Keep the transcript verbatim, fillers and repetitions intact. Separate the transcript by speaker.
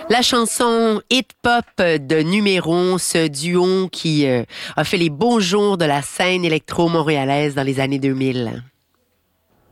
Speaker 1: La chanson Hit Pop de Numéro, ce duo qui euh, a fait les beaux jours de la scène électro-montréalaise dans les années deux mille.